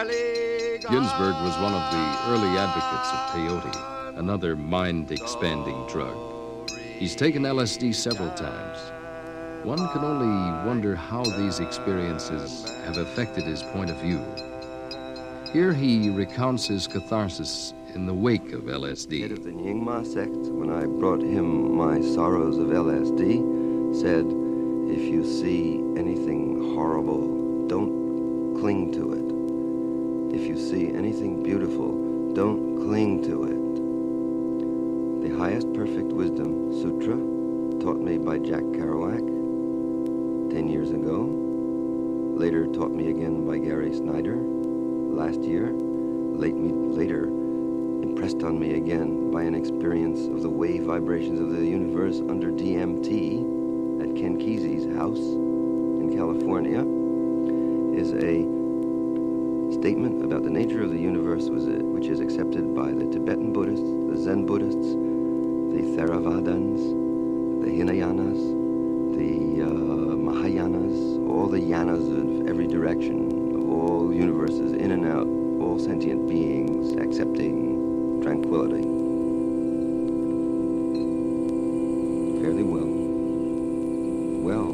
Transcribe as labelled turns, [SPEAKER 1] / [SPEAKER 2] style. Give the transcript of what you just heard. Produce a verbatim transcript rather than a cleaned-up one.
[SPEAKER 1] Ginsberg was one of the early advocates of peyote, another mind-expanding drug. He's taken L S D several times. One can only wonder how these experiences have affected his point of view. Here he recounts his catharsis in the wake of L S D.
[SPEAKER 2] Head of the Nyingma sect, when I brought him my sorrows of L S D, said, if you see anything horrible, don't cling to it. If you see anything beautiful, don't cling to it. The Highest Perfect Wisdom Sutra, taught me by Jack Kerouac ten years ago, later taught me again by Gary Snyder last year, late me, later impressed on me again by an experience of the wave vibrations of the universe under D M T at Ken Kesey's house in California, is a statement about the nature of the universe which is accepted by the Tibetan Buddhists, the Zen Buddhists, the Theravadins, the Hinayanas, the uh, Mahayanas, all the yanas of every direction, of all universes, in and out, all sentient beings accepting tranquility.